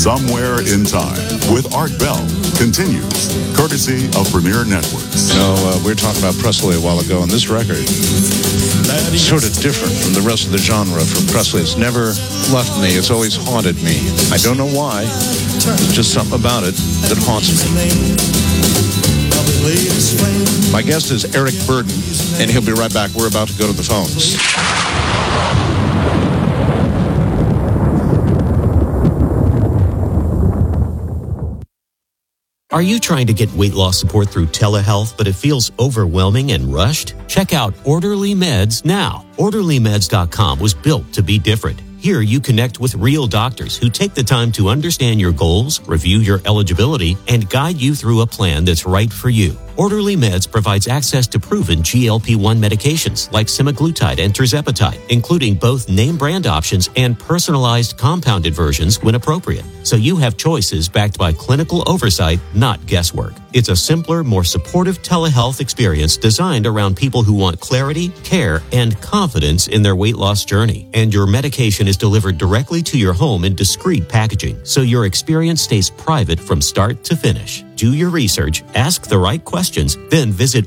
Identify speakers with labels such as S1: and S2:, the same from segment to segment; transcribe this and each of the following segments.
S1: Somewhere in Time with Art Bell continues, courtesy of Premier Networks.
S2: We were talking about Presley a while ago, and this record is sort of different from the rest of the genre for Presley. It's never left me. It's always haunted me. I don't know why. There's just something about it that haunts me. My guest is Eric Burdon, and he'll be right back. We're about to go to the phones.
S3: Are you trying to get weight loss support through telehealth, but it feels overwhelming and rushed? Check out Orderly Meds now. OrderlyMeds.com was built to be different. Here you connect with real doctors who take the time to understand your goals, review your eligibility, and guide you through a plan that's right for you. Orderly Meds provides access to proven GLP-1 medications like semaglutide and tirzepatide, including both name brand options and personalized compounded versions when appropriate. So you have choices backed by clinical oversight, not guesswork. It's a simpler, more supportive telehealth experience designed around people who want clarity, care, and confidence in their weight loss journey. And your medication is delivered directly to your home in discreet packaging, so your experience stays private from start to finish. Do your research, ask the right questions, then visit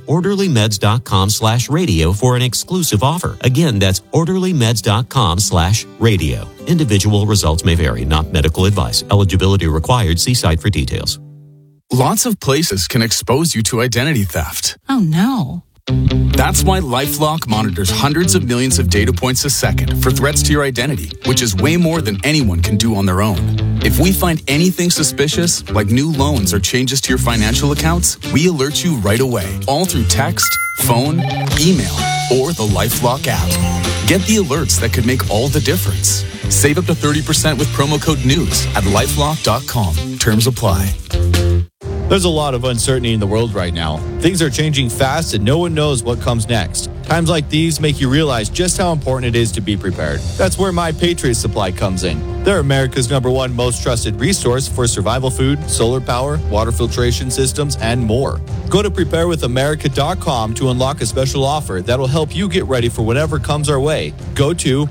S3: orderlymeds.com/radio for an exclusive offer. Again, that's orderlymeds.com/radio. Individual results may vary, not medical advice. Eligibility required. See site for details.
S4: Lots of places can expose you to identity theft.
S5: Oh, no.
S4: That's why LifeLock monitors hundreds of millions of data points a second for threats to your identity, which is way more than anyone can do on their own. If we find anything suspicious, like new loans or changes to your financial accounts, we alert you right away, all through text, phone, email, or the LifeLock app. Get the alerts that could make all the difference. Save up to 30% with promo code NEWS at LifeLock.com. Terms apply.
S6: There's a lot of uncertainty in the world right now. Things are changing fast and no one knows what comes next. Times like these make you realize just how important it is to be prepared. That's where My Patriot Supply comes in. They're America's #1 most trusted resource for survival food, solar power, water filtration systems, and more. Go to preparewithamerica.com to unlock a special offer that'll help you get ready for whatever comes our way. Go to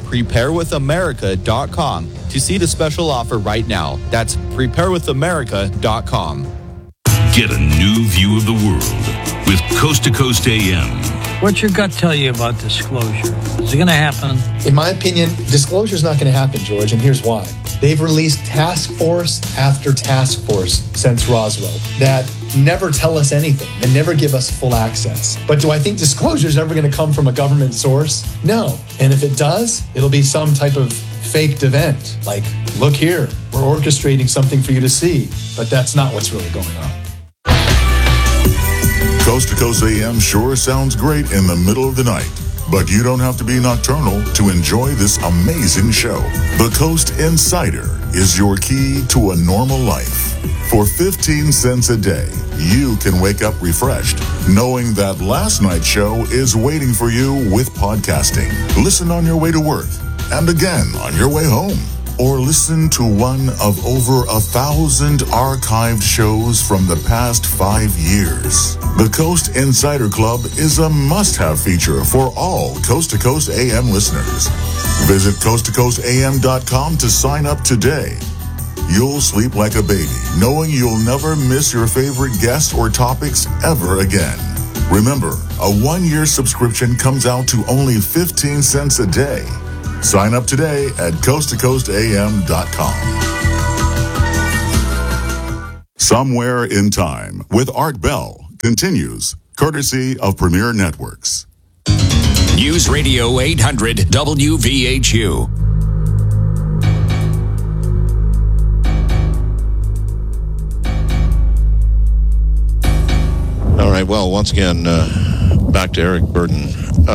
S6: preparewithamerica.com to see the special offer right now. That's preparewithamerica.com.
S7: Get a new view of the world with Coast to Coast AM.
S8: What's your gut tell you about disclosure? Is it going to happen?
S9: In my opinion, disclosure is not going to happen, George, and here's why. They've released task force after task force since Roswell that never tell us anything and never give us full access. But do I think disclosure is ever going to come from a government source? No. And if it does, it'll be some type of faked event. Like, look here, we're orchestrating something for you to see. But that's not what's really going on.
S1: Coast to Coast AM sure sounds great in the middle of the night, but you don't have to be nocturnal to enjoy this amazing show. The Coast Insider is your key to a normal life. For 15 cents a day, you can wake up refreshed, knowing that last night's show is waiting for you with podcasting. Listen on your way to work, and again on your way home. Or listen to one of over 1,000 archived shows from the past 5 years. The Coast Insider Club is a must-have feature for all Coast to Coast AM listeners. Visit coasttocoastam.com to sign up today. You'll sleep like a baby, knowing you'll never miss your favorite guests or topics ever again. Remember, a 1-year subscription comes out to only 15 cents a day. Sign up today at coasttocoastam.com. Somewhere in Time with Art Bell continues, courtesy of Premier Networks.
S7: News Radio 800 WVHU.
S2: All right, well, once again, back to Eric Burdon.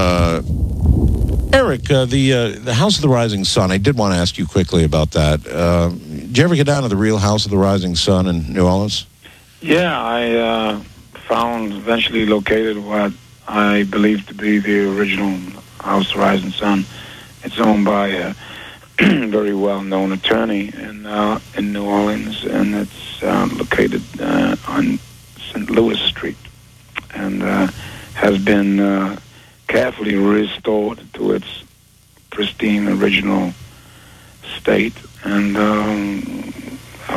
S2: Eric, the House of the Rising Sun, I did want to ask you quickly about that. Did you ever get down to the real House of the Rising Sun in New Orleans?
S10: Yeah, I eventually located what I believe to be the original House of the Rising Sun. It's owned by a very well-known attorney in New Orleans, and it's located on St. Louis Street, and has been carefully restored to its pristine original state, and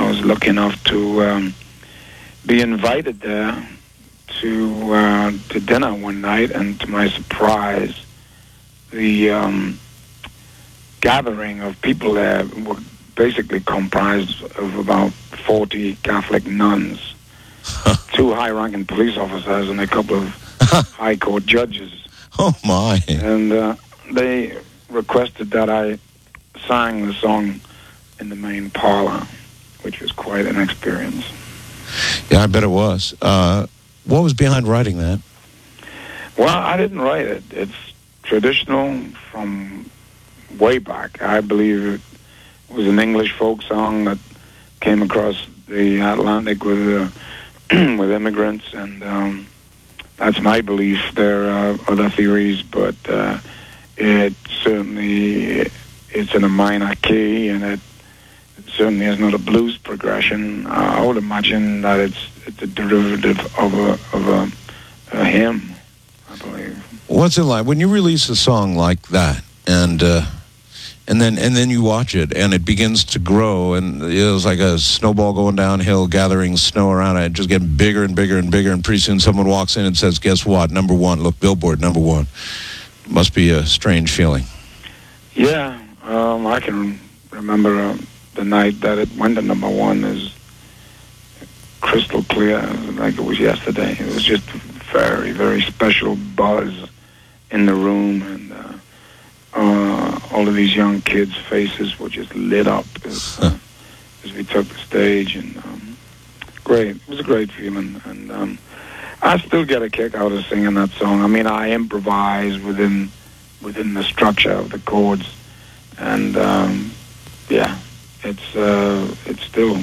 S10: I was lucky enough to be invited there to dinner one night, and to my surprise, the gathering of people there were basically comprised of about 40 Catholic nuns, 2 high-ranking police officers, and a couple of high court judges.
S2: Oh, my.
S10: And they requested that I sang the song in the main parlor, which was quite an experience.
S2: Yeah, I bet it was. What was behind writing that?
S10: Well, I didn't write it. It's traditional from way back. I believe it was an English folk song that came across the Atlantic with with immigrants, and that's my belief. There are other theories, but it certainly it's in a minor key, and it certainly is not a blues progression. I would imagine that it's a derivative of a hymn, I believe.
S2: What's it like when you release a song like that, and then you watch it, and it begins to grow, and it was like a snowball going downhill, gathering snow around it, just getting bigger and bigger and bigger, and pretty soon someone walks in and says, "Guess what? Number one, look, Billboard, number one." Must be a strange feeling.
S10: Yeah, I can remember the night that it went to number one is crystal clear, like it was yesterday. It was just a very, very special buzz in the room, and all of these young kids' faces were just lit up as we took the stage, and great. It was a great feeling, and I still get a kick out of singing that song. I mean, I improvise within the structure of the chords, and yeah, it's still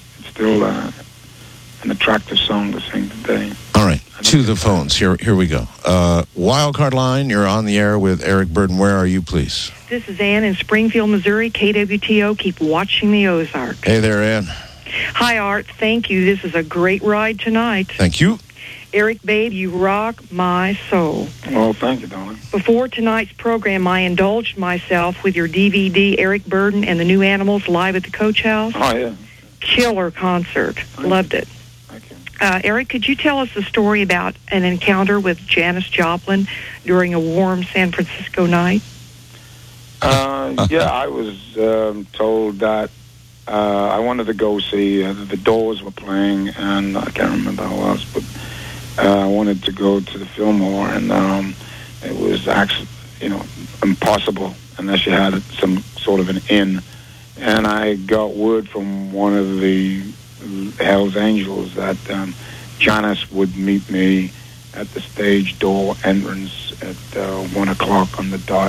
S10: an attractive song to sing today.
S2: All right, to the phones. Here we go. Wildcard line, you're on the air with Eric Burden. Where are you, please?
S5: This is Ann in Springfield, Missouri. KWTO, keep watching the Ozarks.
S2: Hey there, Ann.
S5: Hi, Art. Thank you. This is a great ride tonight.
S2: Thank you.
S5: Eric, babe, you rock my soul.
S10: Well, thank you, darling.
S5: Before tonight's program, I indulged myself with your DVD, Eric Burden and the New Animals, live at the Coach House.
S10: Oh, yeah.
S5: Killer concert. Loved it.
S10: Thank you.
S5: Eric, could you tell us the story about an encounter with Janis Joplin during a warm San Francisco night?
S10: Yeah, I was told that I wanted to go see the Doors were playing, and I can't remember how else, but I wanted to go to the Fillmore, and it was actually, impossible unless you had some sort of an inn. And I got word from one of the Hells Angels that Janis would meet me at the stage door entrance at 1 o'clock on the dot,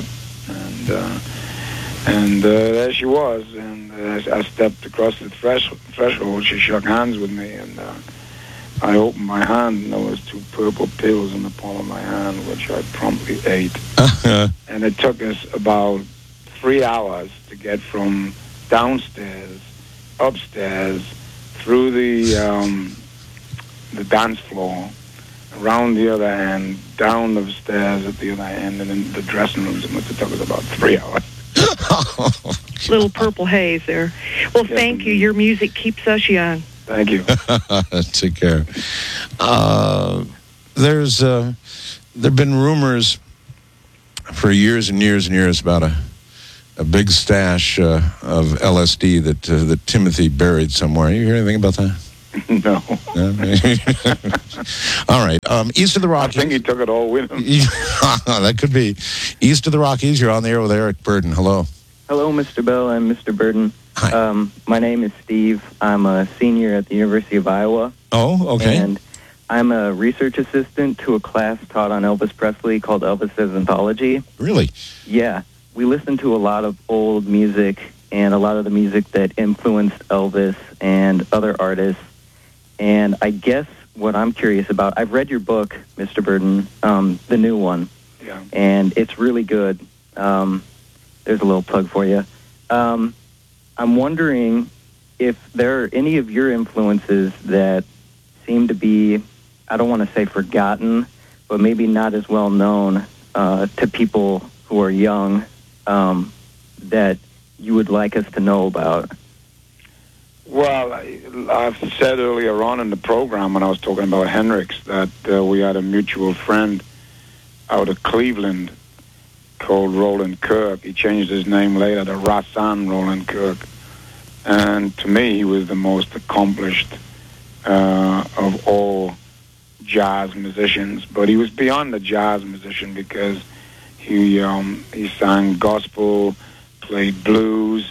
S10: and there she was. And as I stepped across the threshold, she shook hands with me, and I opened my hand, and there was 2 purple pills in the palm of my hand, which I promptly ate. And it took us about 3 hours to get from downstairs, upstairs, through the dance floor, around the other end, down the stairs at the other end, and in the dressing rooms. It must have took us about 3 hours.
S5: Little purple haze there. Well,
S10: Yes,
S5: thank you. Your music keeps us young.
S10: Thank you.
S2: Take care. There've been rumors for years and years and years about a big stash of LSD that Timothy buried somewhere. You hear anything about that?
S10: No.
S2: All right. East of the Rockies.
S10: I think he took it all with him.
S2: That could be. East of the Rockies, you're on the air with Eric Burden. Hello.
S11: Hello, Mr. Bell and Mr. Burden.
S2: Hi.
S11: My name is Steve. I'm a senior at the University of Iowa.
S2: Oh, okay.
S11: And I'm a research assistant to a class taught on Elvis Presley called Elvis as Anthology.
S2: Really?
S11: Yeah. We listen to a lot of old music and a lot of the music that influenced Elvis and other artists. And I guess what I'm curious about, I've read your book, Mr. Burden, the new one.
S10: Yeah.
S11: And it's really good. There's a little plug for you. I'm wondering if there are any of your influences that seem to be, I don't want to say forgotten, but maybe not as well known to people who are young that you would like us to know about.
S10: Well, I've said earlier on in the program when I was talking about Hendrix that we had a mutual friend out of Cleveland called Roland Kirk. He changed his name later to Rahsaan Roland Kirk. And to me, he was the most accomplished of all jazz musicians. But he was beyond the jazz musician because he sang gospel, played blues,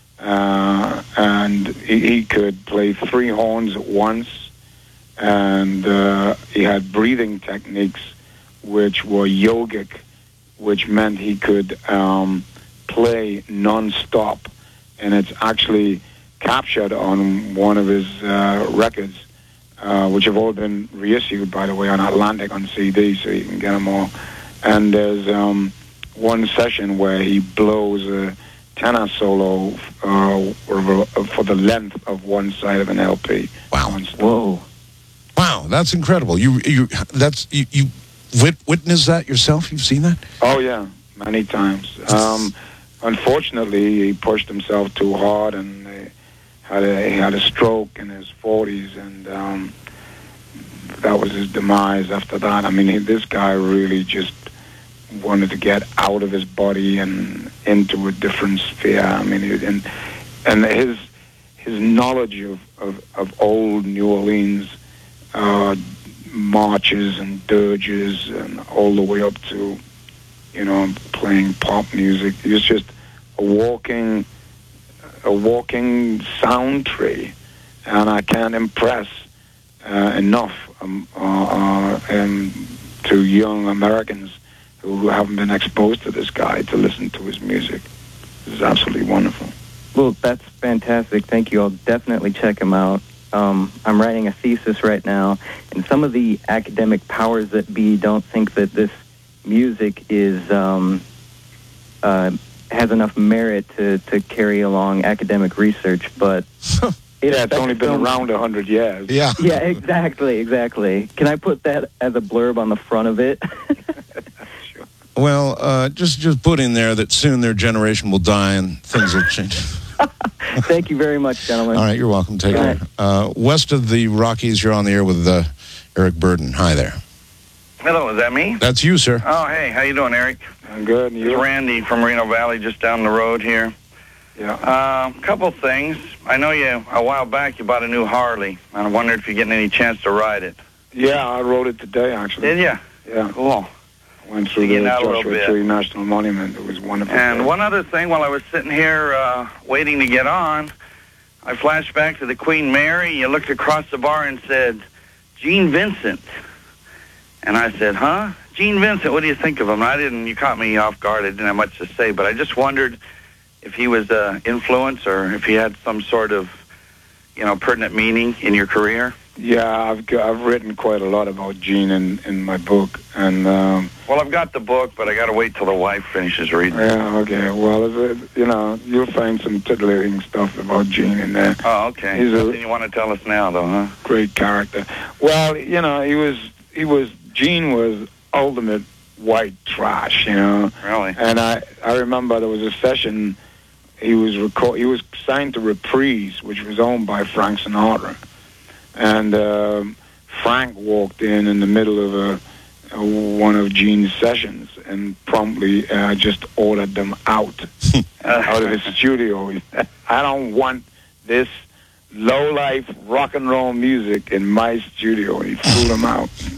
S10: and he could play 3 horns at once. And he had breathing techniques which were yogic, which meant he could play non-stop. And it's actually captured on one of his records, which have all been reissued, by the way, on Atlantic on CD, so you can get them all. And there's one session where he blows a tenor solo for the length of one side of an LP.
S2: Wow!
S11: Whoa!
S2: Wow, that's incredible. You witnessed that yourself? You've seen that?
S10: Oh yeah, many times. Unfortunately, he pushed himself too hard, and he had a stroke in his 40s, and that was his demise after that. I mean, this guy really just wanted to get out of his body and into a different sphere. I mean, and his knowledge of old New Orleans marches and dirges, and all the way up to, playing pop music. He was just a walking sound tree, and I can't impress enough to young Americans who haven't been exposed to this guy to listen to his music. This is absolutely wonderful.
S11: Well, that's fantastic. Thank you. I'll definitely check him out. I'm writing a thesis right now, and some of the academic powers that be don't think that this music is has enough merit to carry along academic research, but
S10: it's only been around 100 years.
S2: Yeah.
S11: Yeah, exactly. Can I put that as a blurb on the front of it?
S10: Sure.
S2: Well, just put in there that soon their generation will die and things will change.
S11: Thank you very much, gentlemen.
S2: All right, you're welcome. Take care. West of the Rockies, you're on the air with Eric Burden. Hi there.
S12: Hello, is that me?
S2: That's you, sir.
S12: Oh, hey, how you doing, Eric?
S10: I'm good. And you?
S12: It's Randy from Reno Valley, just down the road here.
S10: Yeah.
S12: Couple things. I know a while back you bought a new Harley, and I wondered if you're getting any chance to ride it.
S10: Yeah, I rode it today, actually.
S12: Did you?
S10: Yeah.
S12: Cool.
S10: I went through the Joshua Tree National Monument. It was wonderful.
S12: And one other thing, while I was sitting here waiting to get on, I flashed back to the Queen Mary. You looked across the bar and said, Gene Vincent. And I said, huh? Gene Vincent, what do you think of him? You caught me off guard. I didn't have much to say, but I just wondered if he was an influence or if he had some sort of, pertinent meaning in your career.
S10: Yeah, I've written quite a lot about Gene in my book, and
S12: well, I've got the book, but I got to wait till the wife finishes reading.
S10: Yeah, okay. Well, you'll find some titillating stuff about Gene in there.
S12: Oh, okay. Nothing you want to tell us now, though, huh?
S10: Great character. Well, Gene was ultimate white trash,
S12: Really?
S10: And I remember there was a session he was signed to Reprise, which was owned by Frank Sinatra. And Frank walked in the middle of one of Gene's sessions and promptly just ordered them out of his studio. I don't want this low-life rock and roll music in my studio. And he threw them out.